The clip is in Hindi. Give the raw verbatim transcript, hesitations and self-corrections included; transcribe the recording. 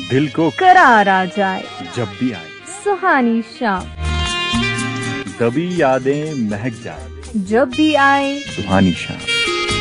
दिल को करार आ जाए जब भी आए सुहानी शाम, दबी यादें महक जाए जब भी आए सुहानी शाम।